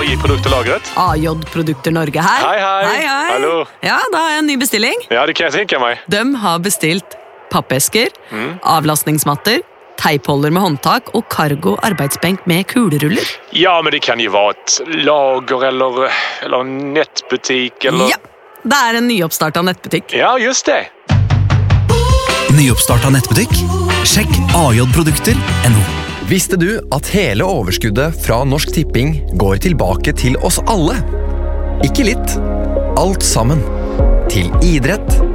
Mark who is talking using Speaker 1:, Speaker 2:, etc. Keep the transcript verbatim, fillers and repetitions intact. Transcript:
Speaker 1: A-J-produkterlagret.
Speaker 2: A J-produkter Norge her.
Speaker 1: Hei, hei.
Speaker 2: Hei, hei.
Speaker 1: Hallo.
Speaker 2: Ja, da har jeg en ny bestilling.
Speaker 1: Ja, det kan jeg tenke meg.
Speaker 2: De har bestilt pappesker,
Speaker 1: Mm.
Speaker 2: avlastningsmatter, teipholder med håndtak og cargo arbeidsbenk med kuleruller.
Speaker 1: Ja, men det kan jo være et lager eller, eller en nettbutikk eller...
Speaker 2: Ja, det er en nyoppstartet nettbutikk.
Speaker 1: Ja, just det.
Speaker 3: Nyoppstartet nettbutikk? Sjekk a j produkter punktum no.
Speaker 4: Visste du at hele overskuddet fra Norsk Tipping går tilbake til oss alle? Ikke litt, alt sammen. Til idrett,